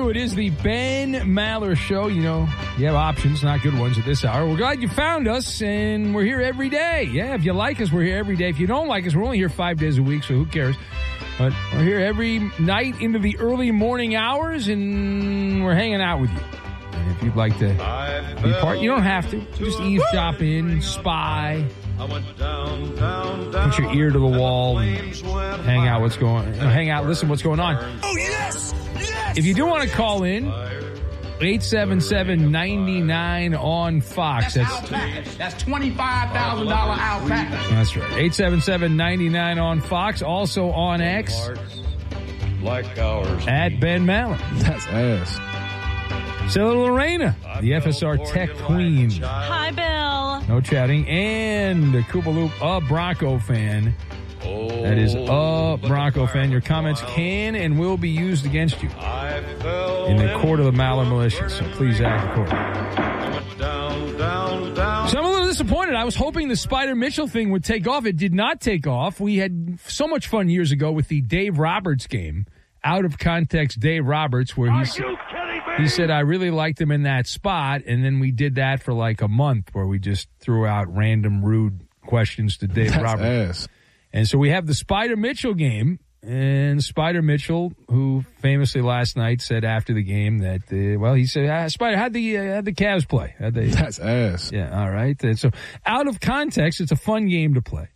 you. It is the Ben Maller Show. You know, you have options, not good ones at this hour. We're glad you found us, and we're here every day. Yeah, if you like us, we're here every day. If you don't like us, we're only here 5 days a week, so who cares? But we're here every night into the early morning hours, and we're hanging out with you. And if you'd like to be part, you don't have to. Just eavesdrop in, spy, put your ear to the wall, and hang out. Listen what's going on. Oh, yes! Yes! If you do want to call in, 877-99 on Fox. That's $25,000 alpaca. That's right. 877-99 on Fox. Also on X. Like ours. At Ben Maller. That's ass. Say hello to Lorena, the FSR Tech Queen. Hi, Bill. No chatting. And the Koopaloop, a Bronco fan. That is a Bronco fan. Your comments can and will be used against you in the court of the Maller Militia. So please act accordingly. So I'm a little disappointed. I was hoping the Spider Mitchell thing would take off. It did not take off. We had so much fun years ago with the Dave Roberts game. Out of context, Dave Roberts, where he said, I really liked him in that spot. And then we did that for like a month where we just threw out random rude questions to Dave Roberts. Ass. And so we have the Spider Mitchell game, and Spider Mitchell, who famously last night said after the game that, he said, Spider, how'd the Cavs play? That's ass. Yeah, all right. And so out of context, it's a fun game to play.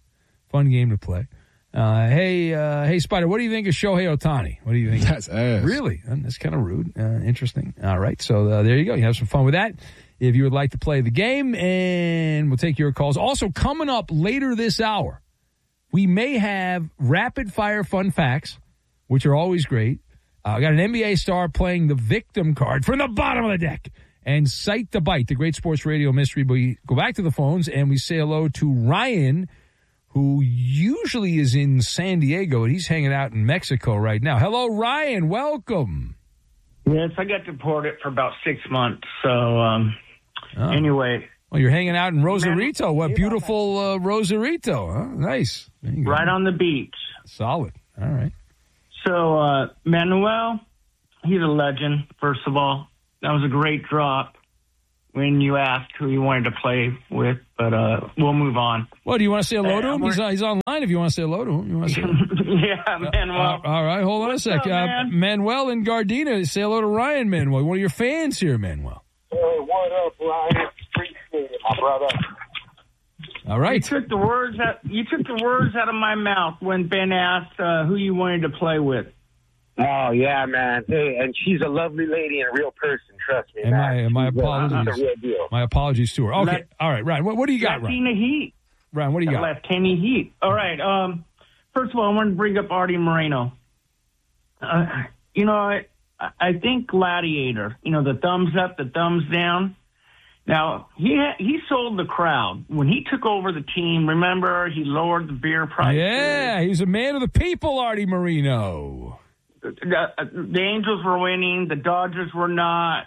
Hey, Spider, what do you think of Shohei Ohtani? What do you think? That's ass. Really? That's kind of rude. Interesting. All right. So there you go. You have some fun with that. If you would like to play the game, and we'll take your calls. Also, coming up later this hour, we may have rapid-fire fun facts, which are always great. I got an NBA star playing the victim card from the bottom of the deck. And Cite the Bite, the great sports radio mystery. We go back to the phones, and we say hello to Ryan, who usually is in San Diego, and he's hanging out in Mexico right now. Hello, Ryan. Welcome. Yes, I got deported for about 6 months. So, anyway. Well, you're hanging out in Rosarito. What beautiful Rosarito, huh? Nice. Right on the beach. Solid. All right. So, Manuel, he's a legend, first of all. That was a great drop when you asked who you wanted to play with, but we'll move on. Well, do you want to say hello to him? He's online if you want to say hello to him. Yeah, Manuel. All right, hold on a sec. Manuel and Gardena, say hello to Ryan, Manuel. One of your fans here, Manuel. Hey, what up, Ryan? Appreciate it, my brother. All right. You took the words out of my mouth when Ben asked who you wanted to play with. Oh yeah, man. Hey, and she's a lovely lady and a real person. Trust me. And my apologies. She's a real deal. My apologies to her. Okay. All right, Ryan. What do you got, Ryan? Latina Heat. Ryan, what do you got? Latina Heat. All right. First of all, I want to bring up Artie Moreno. I think Gladiator. The thumbs up, the thumbs down. Now, he sold the crowd. When he took over the team, remember, he lowered the beer prices. Yeah, he's a man of the people, Artie Moreno. The Angels were winning. The Dodgers were not.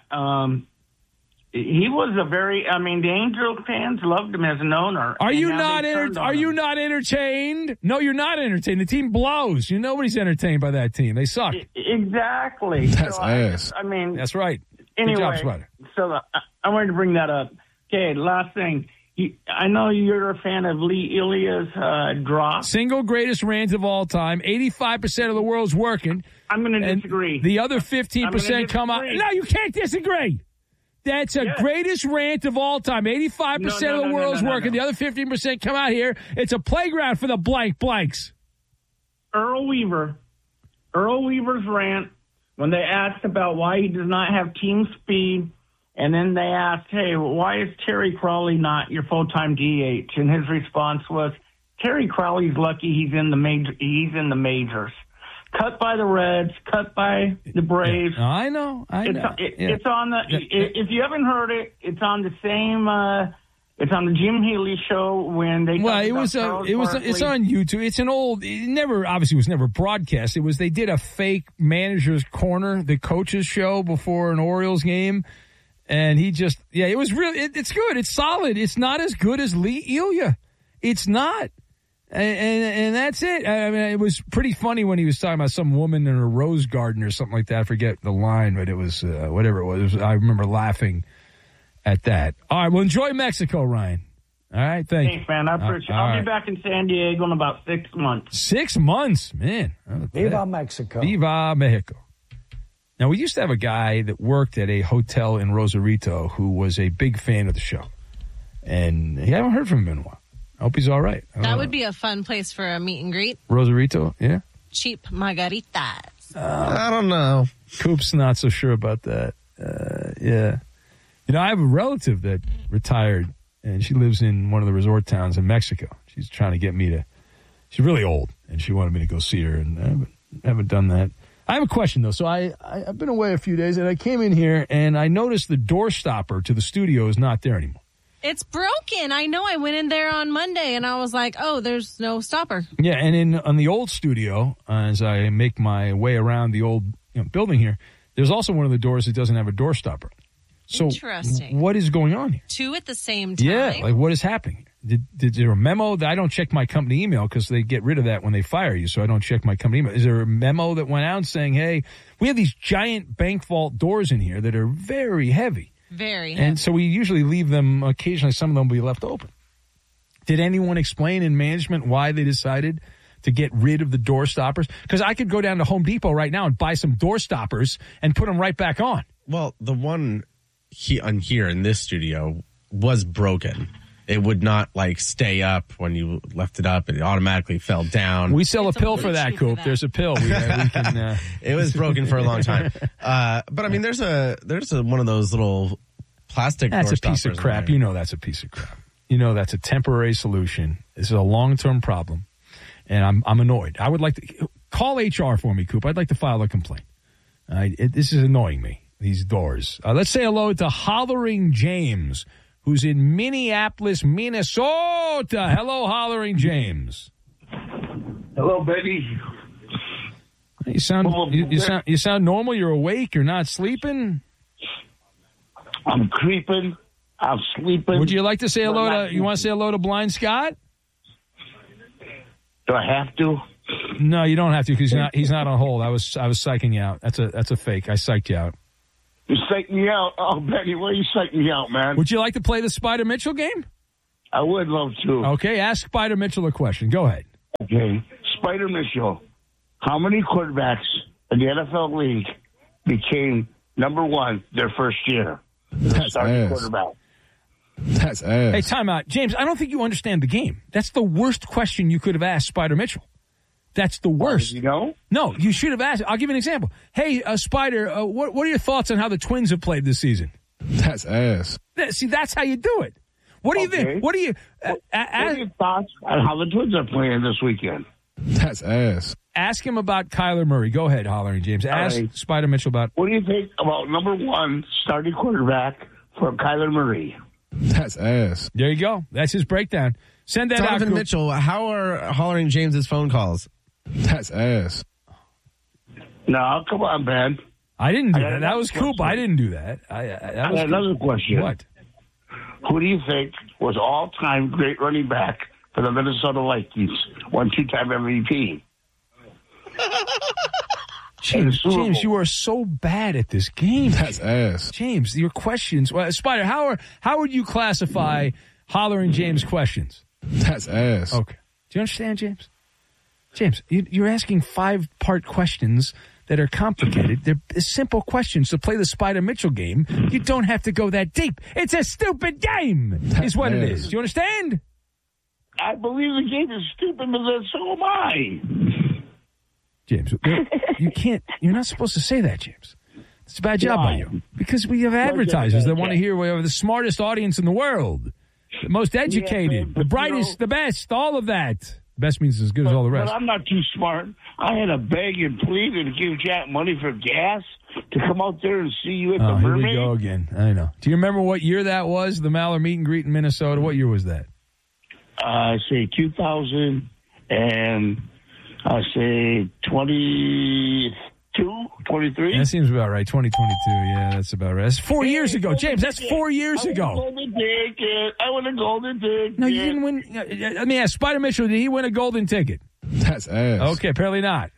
He was the Angel fans loved him as an owner. Are you not entertained? No, you're not entertained. The team blows. Nobody's entertained by that team. They suck. Exactly. That's ass. That's right. Anyway, good job, Spider. So I wanted to bring that up. Okay, last thing. I know you're a fan of Lee Ilya's drop. Single greatest rant of all time. 85% of the world's working. I'm going to disagree. The other 15% come out. No, you can't disagree. That's a greatest rant of all time. 85% of the world's working. The other 15% come out here. It's a playground for the blanks. Earl Weaver's rant, when they asked about why he does not have team speed, and then they asked, hey, why is Terry Crowley not your full-time DH? And his response was, Terry Crowley's lucky he's in the majors. Cut by the Reds, cut by the Braves. Yeah. I know. It's on the. If you haven't heard it, it's on the same. It's on the Jim Healy show when they. Well, it's on YouTube. It's an old. It was never broadcast. They did a fake manager's corner, the coach's show before an Orioles game, and it was really. It's good. It's solid. It's not as good as Lee Ilya. It's not. And that's it. I mean, it was pretty funny when he was talking about some woman in a rose garden or something like that. I forget the line, but it was whatever it was. I remember laughing at that. All right, well, enjoy Mexico, Ryan. All right, thank you. Thanks, man. I appreciate it. I'll be back in San Diego in about 6 months. 6 months, man. Viva Mexico. Viva Mexico. Now, we used to have a guy that worked at a hotel in Rosarito who was a big fan of the show. And I haven't heard from him in a while. I hope he's all right. That would be a fun place for a meet and greet. Rosarito, yeah? Cheap margaritas. I don't know. Coop's not so sure about that. Yeah. You know, I have a relative that retired, and she lives in one of the resort towns in Mexico. She's trying to get me to, she's really old, and she wanted me to go see her, and I haven't done that. I have a question, though. So I've been away a few days, and I came in here, and I noticed the door stopper to the studio is not there anymore. It's broken. I know. I went in there on Monday, and I was like, oh, there's no stopper. Yeah, and on the old studio, as I make my way around the old building here, there's also one of the doors that doesn't have a door stopper. So interesting. What is going on here? 2 at the same time? Yeah, like what is happening? Did there a memo? I don't check my company email because they get rid of that when they fire you, so I don't check my company email. Is there a memo that went out saying, hey, we have these giant bank vault doors in here that are very heavy? Very heavy. And so we usually leave them, occasionally some of them will be left open. Did anyone explain in management why they decided to get rid of the door stoppers? Because I could go down to Home Depot right now and buy some door stoppers and put them right back on. Well, the one here in this studio was broken. It would not stay up when you left it up. It automatically fell down. We sell a pill for that, Coop. There's a pill. We can. It was broken for a long time. But I mean, there's one of those little plastic. That's door a piece of crap. You know, that's a piece of crap. You know, that's a temporary solution. This is a long-term problem, and I'm annoyed. I would like to call HR for me, Coop. I'd like to file a complaint. This is annoying me. These doors. Let's say hello to Hollering James, who's in Minneapolis, Minnesota. Hello, Hollering James. Hello, baby. You sound normal. You're awake. You're not sleeping. I'm creeping. I'm sleeping. Would you like to say hello to? You want to say hello to Blind Scott? Do I have to? No, you don't have to because he's not on hold. I was psyching you out. That's a fake. I psyched you out. You psyched me out. Oh, Betty, why are you psyching me out, man? Would you like to play the Spider Mitchell game? I would love to. Okay, ask Spider Mitchell a question. Go ahead. Okay, Spider Mitchell. How many quarterbacks in the NFL league became number one their first year? That's ass. Quarterback. That's ass. Hey, time out. James, I don't think you understand the game. That's the worst question you could have asked Spider Mitchell. That's the worst. You know? No, you should have asked. I'll give you an example. Hey, Spider, what are your thoughts on how the Twins have played this season? That's ass. See, that's how you do it. What do you think? What do you... what are your thoughts on how the Twins are playing this weekend? That's ass. Ask him about Kyler Murray. Go ahead, Hollering James. Ask Spider Mitchell about... What do you think about number one starting quarterback for Kyler Murray? That's ass. There you go. That's his breakdown. Send that out. Donovan Mitchell, how are Hollering James's phone calls? That's ass. No, come on, man. I didn't do that. That was Coop. I didn't do that. I got another question. What? Who do you think was all-time great running back for the Minnesota Vikings? 2-time MVP. James, you are so bad at this game. That's ass. James, your questions. Well, Spider, how would you classify Hollering James' questions? That's ass. Okay. Do you understand, James? James, you're asking 5-part questions that are complicated. They're simple questions. To play the Spider Mitchell game, you don't have to go that deep. It's a stupid game, is what it is. Do you understand? I believe the game is stupid, but then so am I. James, you can't. You're not supposed to say that, James. It's a bad job by you. Because we have advertisers that want to hear we have the smartest audience in the world, the most educated, the brightest, the best, all of that. Best means as good as all the rest. But I'm not too smart. I had to beg and plead and give Jack money for gas to come out there and see you at the Mermaid. Here we go again. I know. Do you remember what year that was, the Maller meet and greet in Minnesota? What year was that? I say 2000 and I say 22, 23? That seems about right. 2022. Yeah, that's about right. That's 4 years ago. James, that's 4 years ago. I won a golden ticket. No, you didn't win. Let me ask, Spider Mitchell, did he win a golden ticket? That's ass. Okay, apparently not.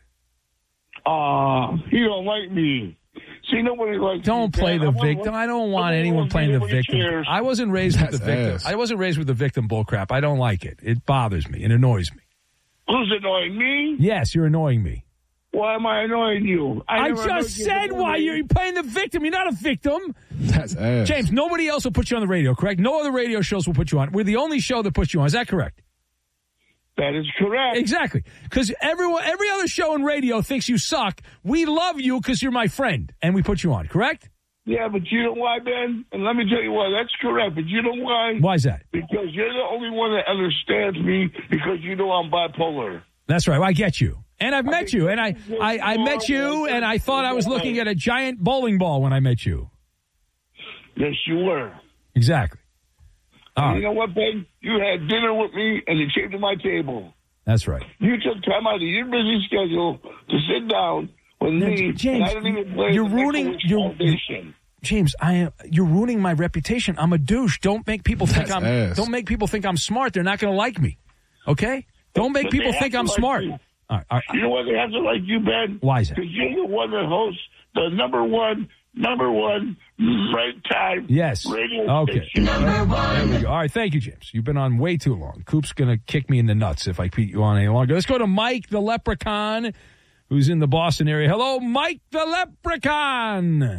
He don't like me. See, nobody likes Don't me, play man. the victim. I don't want anyone playing the victim. I wasn't raised with the victim. ass. I wasn't raised with the victim bullcrap. I don't like it. It bothers me. It annoys me. Who's annoying me? Yes, you're annoying me. Why am I annoying you? I never just annoyed said you. why you're playing the victim. You're not a victim. That's ass. James, nobody else will put you on the radio, correct? No other radio shows will put you on. We're the only show that puts you on. Is that correct? That is correct. Exactly. Because every other show in radio thinks you suck. We love you because you're my friend, and we put you on, correct? Yeah, but you know why, Ben? And let me tell you why. That's correct, but you know why? Why is that? Because you're the only one that understands me because you know I'm bipolar. That's right. Well, I get you. And I've met you. And I met you, and I thought I was looking at a giant bowling ball when I met you. Yes, you were. Exactly. All And right. you know what, Ben? You had dinner with me, and you came to my table. That's right. You took time out of your busy schedule to sit down with me. James, and I didn't even play you're the ruining Make-A-Wish Foundation. James, you're ruining my reputation. I'm a douche. Don't make people think Don't make people think I'm smart. They're not going to like me. Okay? Don't make But people they think have I'm to like smart. you. All right. You know why they have to like you, Ben? Why is that? Because you're the one that hosts the number one right time Yes. radio Okay. station. There we go. All right. Thank you, James. You've been on way too long. Coop's going to kick me in the nuts if I keep you on any longer. Let's go to Mike the Leprechaun, who's in the Boston area. Hello, Mike the Leprechaun.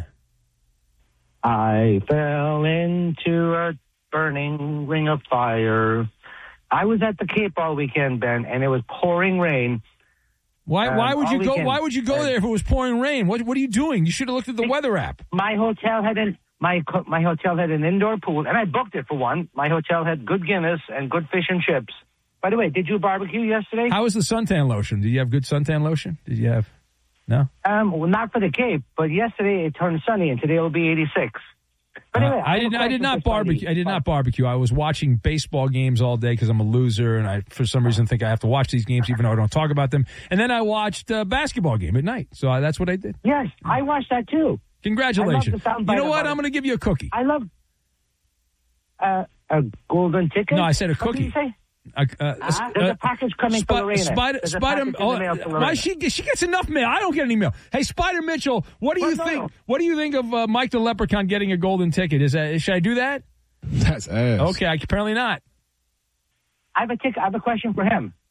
I fell into a burning ring of fire. I was at the Cape all weekend, Ben, and it was pouring rain. Why would you go? weekend. Why would you go there if it was pouring rain? What are you doing? You should have looked at the weather app. My hotel had my hotel had an indoor pool, and I booked it for one. My hotel had good Guinness and good fish and chips. By the way, did you barbecue yesterday? How was the suntan lotion? Did you have good suntan lotion? Did you have? No. Well, not for the Cape, but yesterday it turned sunny, and today it'll be 86. But anyway, I did not barbecue. I did not barbecue. I was watching baseball games all day because I'm a loser, and I, for some reason, think I have to watch these games even though I don't talk about them. And then I watched a basketball game at night. So that's what I did. Yes, I watched that too. Congratulations. I love the You know soundbite what? about I'm going to give you a cookie. I love a golden ticket. No, I said a What cookie. did you say? There's There's a package coming for Lorena. There's a package in the mail for Lorena. Why she gets enough mail? I don't get any mail. Hey, Spider Mitchell, what do you think? No. What do you think of Mike the Leprechaun getting a golden ticket? Should I do that? That's ass. Okay, apparently not. I have a question for him.